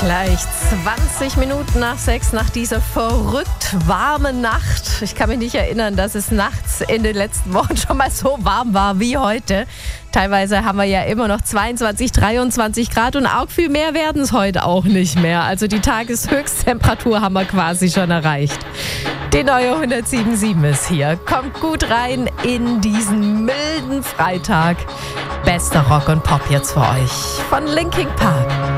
Gleich 20 Minuten nach 6 nach dieser verrückt warmen Nacht. Ich kann mich nicht erinnern, dass es nachts in den letzten Wochen schon mal so warm war wie heute. Teilweise haben wir ja immer noch 22, 23 Grad und auch viel mehr werden es heute auch nicht mehr. Also die Tageshöchsttemperatur haben wir quasi schon erreicht. Die neue 107.7 ist hier. Kommt gut rein in diesen milden Freitag. Bester Rock und Pop jetzt für euch von Linkin Park.